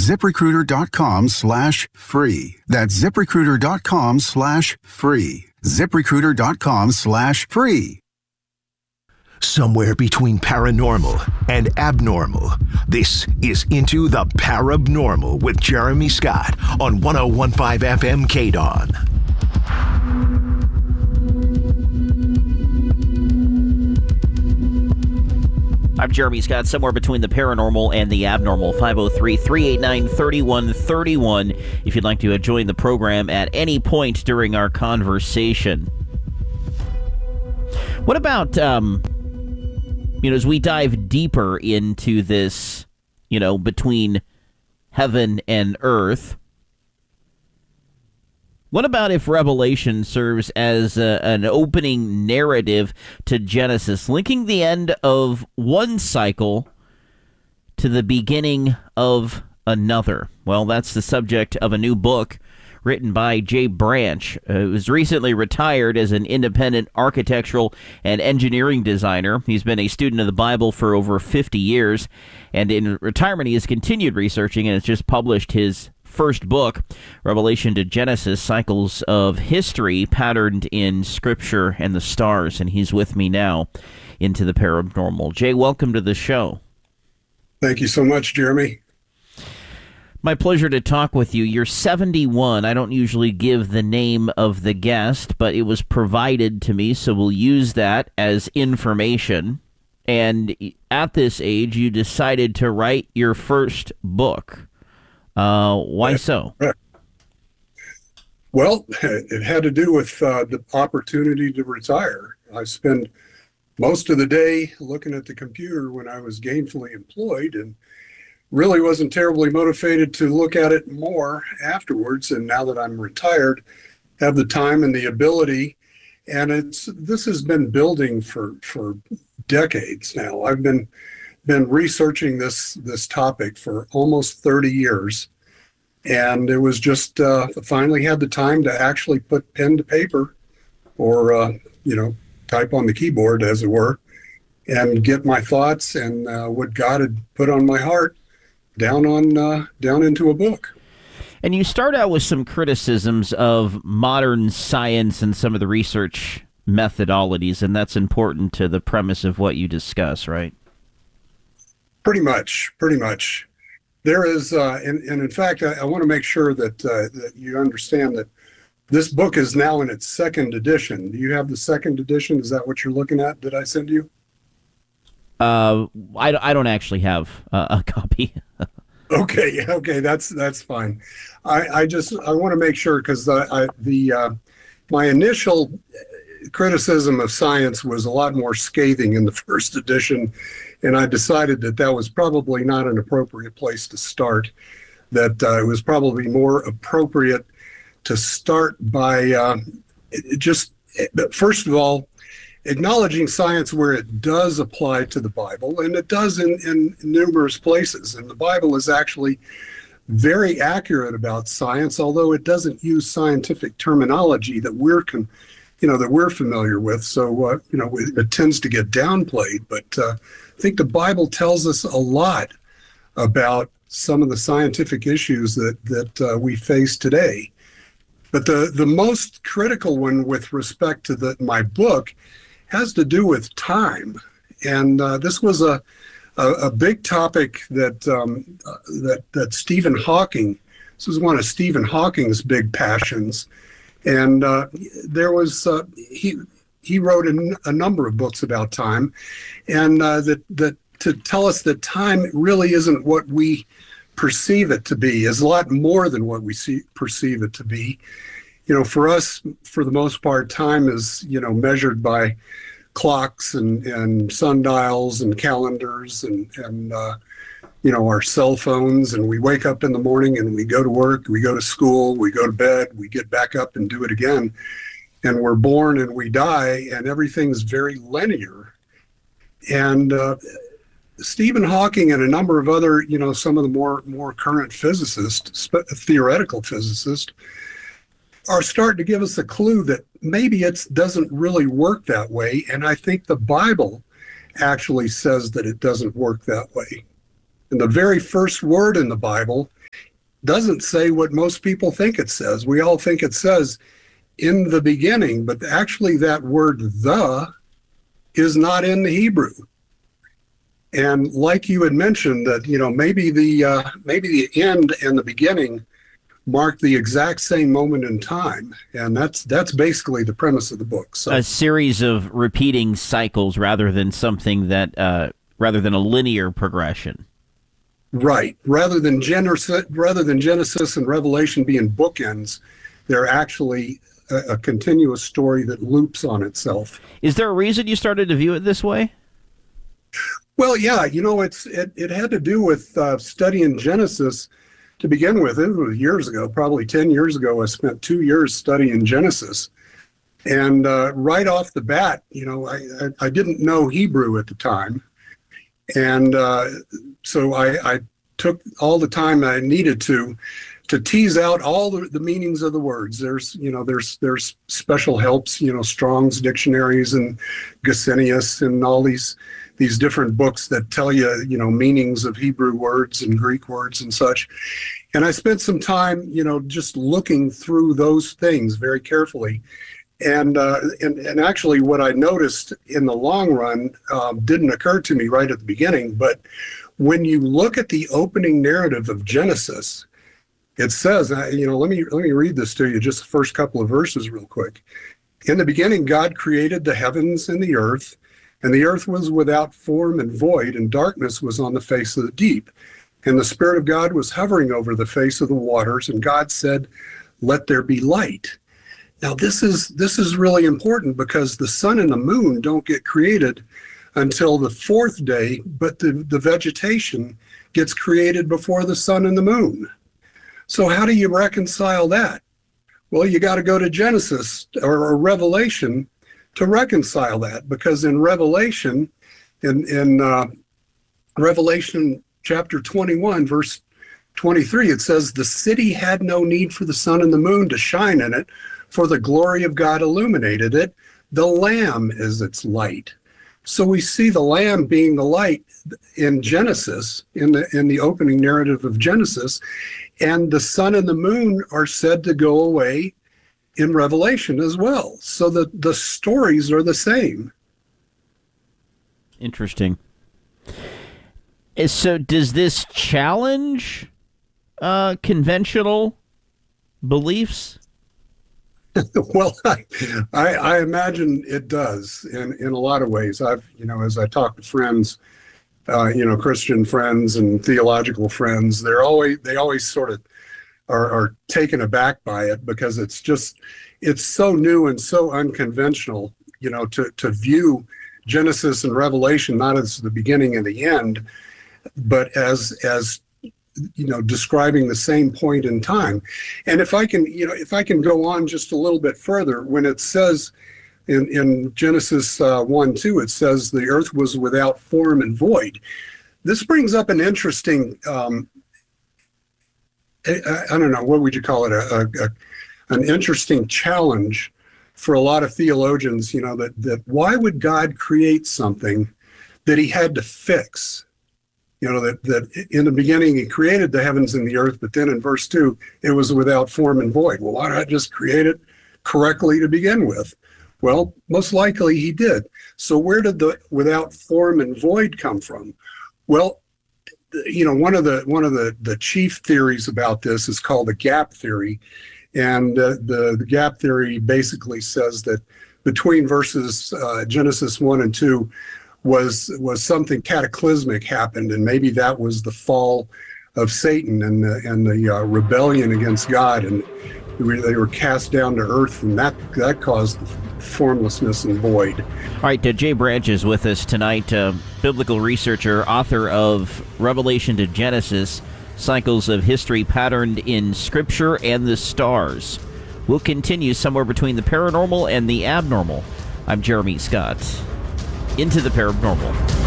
ZipRecruiter.com/free. That's ZipRecruiter.com/free. ZipRecruiter.com/free. Somewhere between paranormal and abnormal, this is Into the Parabnormal with Jeremy Scott on 101.5 FM KDON. I'm Jeremy Scott, somewhere between the paranormal and the abnormal. 503-389-3131 if you'd like to join the program at any point during our conversation. What about, as we dive deeper into this, between heaven and earth, what about if Revelation serves as an opening narrative to Genesis, linking the end of one cycle to the beginning of another? Well, that's the subject of a new book written by Jay Branch, who was recently retired as an independent architectural and engineering designer. He's been a student of the Bible for over 50 years, and in retirement he has continued researching and has just published his first book, Revelation to Genesis, Cycles of History Patterned in Scripture and the Stars. And he's with me now into the paranormal. Jay, welcome to the show. Thank you so much, Jeremy. My pleasure to talk with you. You're 71. I don't usually give the name of the guest, but it was provided to me, so we'll use that as information. And at this age, you decided to write your first book. Why so? Well, it had to do with the opportunity to retire. I spend most of the day looking at the computer when I was gainfully employed and really wasn't terribly motivated to look at it more afterwards. And now that I'm retired, have the time and the ability. And this has been building for decades now. I've been researching this topic for almost 30 years, and it was just finally had the time to actually put pen to paper, or type on the keyboard, as it were, and get my thoughts and what God had put on my heart down into a book. And you start out with some criticisms of modern science and some of the research methodologies, and that's important to the premise of what you discuss, right? Pretty much. There is, and in fact, I want to make sure that you understand that this book is now in its second edition. Do you have the second edition? Is that what you're looking at? Did I send you? I don't actually have a copy. Okay, that's fine. I want to make sure, because my initial criticism of science was a lot more scathing in the first edition, and I decided that was probably not an appropriate place to start, that it was probably more appropriate to start by first of all, acknowledging science where it does apply to the Bible, and it does in numerous places. And the Bible is actually very accurate about science, although it doesn't use scientific terminology that we're familiar with. So, it tends to get downplayed. But I think the Bible tells us a lot about some of the scientific issues that we face today. But the most critical one with respect to my book has to do with time. And this was a big topic that Stephen Hawking, this was one of Stephen Hawking's big passions. And there was he wrote a number of books about time, and that to tell us that time really isn't what we perceive it to be, is a lot more than what we perceive it to be. For us, for the most part, time is measured by clocks and sundials and calendars and our cell phones, and we wake up in the morning and we go to work, we go to school, we go to bed, we get back up and do it again, and we're born and we die, and everything's very linear. And Stephen Hawking and a number of other, some of the more current physicists, theoretical physicists, are starting to give us a clue that maybe it doesn't really work that way. And I think the Bible actually says that it doesn't work that way. And the very first word in the Bible doesn't say what most people think it says. We all think it says in the beginning, but actually that word "the" is not in the Hebrew. And like you had mentioned, that maybe the end and the beginning mark the exact same moment in time, and that's basically the premise of the book. So a series of repeating cycles rather than something that rather than a linear progression. Right. Rather than Genesis and Revelation being bookends, they're actually a continuous story that loops on itself. Is there a reason you started to view it this way? Well, yeah, it had to do with studying Genesis to begin with. It was years ago, probably 10 years ago. I spent 2 years studying Genesis. And right off the bat, I didn't know Hebrew at the time. And so I took all the time I needed to tease out all the meanings of the words. There's special helps, Strong's dictionaries and Gesenius and all these different books that tell you, meanings of Hebrew words and Greek words and such. And I spent some time, just looking through those things very carefully. And actually what I noticed in the long run didn't occur to me right at the beginning, but when you look at the opening narrative of Genesis, it says, let me read this to you, just the first couple of verses real quick. In the beginning, God created the heavens and the earth was without form and void, and darkness was on the face of the deep. And the Spirit of God was hovering over the face of the waters, and God said, "Let there be light." Now, this is really important because the sun and the moon don't get created until the fourth day, but the vegetation gets created before the sun and the moon. So how do you reconcile that? Well, you got to go to Genesis or Revelation to reconcile that, because in Revelation, in Revelation chapter 21, verse 23, it says, "The city had no need for the sun and the moon to shine in it, for the glory of God illuminated it. The Lamb is its light." So we see the Lamb being the light in Genesis, in the opening narrative of Genesis, and the sun and the moon are said to go away in Revelation as well. So the stories are the same. Interesting. So does this challenge conventional beliefs? Well, I imagine it does in a lot of ways. As I talk to friends, Christian friends and theological friends, they always sort of are taken aback by it, because it's so new and so unconventional, to view Genesis and Revelation not as the beginning and the end, but as describing the same point in time. And if I can go on just a little bit further, when it says in Genesis 1:2, it says the earth was without form and void. This brings up an interesting, I don't know, what would you call it? An interesting challenge for a lot of theologians, that why would God create something that he had to fix? That in the beginning he created the heavens and the earth, but then in verse 2, it was without form and void. Well, why not just create it correctly to begin with? Well, most likely he did. So where did the without form and void come from? Well, one of the chief theories about this is called the gap theory. And the gap theory basically says that between verses Genesis 1 and 2, was something cataclysmic happened, and maybe that was the fall of Satan and the rebellion against God, and they were cast down to earth, and that caused formlessness and void. All right, Jay Branch is with us tonight, biblical researcher, author of Revelation to Genesis, Cycles of History Patterned in Scripture and the Stars. We'll continue somewhere between the paranormal and the abnormal. I'm Jeremy Scott. Into the paranormal.